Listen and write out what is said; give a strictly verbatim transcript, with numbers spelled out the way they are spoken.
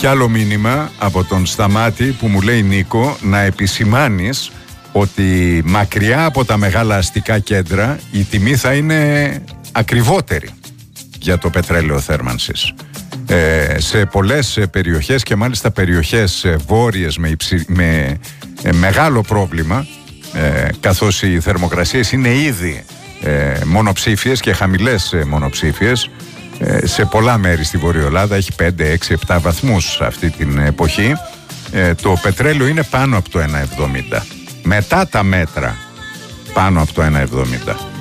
Και άλλο μήνυμα από τον Σταμάτη που μου λέει, Νίκο, να επισημάνεις ότι μακριά από τα μεγάλα αστικά κέντρα η τιμή θα είναι ακριβότερη για το πετρέλαιο θέρμανσης. Ε, σε πολλές περιοχές και μάλιστα περιοχές βόρειες με, υψη, με ε, μεγάλο πρόβλημα, ε, καθώς οι θερμοκρασίες είναι ήδη ε, μονοψήφιες και χαμηλές ε, μονοψήφιες. Ε, σε πολλά μέρη στη Βορειοελλάδα έχει πέντε, έξι, επτά βαθμούς αυτή την εποχή. Ε, το πετρέλαιο είναι πάνω από το ένα εβδομήντα. Μετά τα μέτρα πάνω από το ένα εβδομήντα.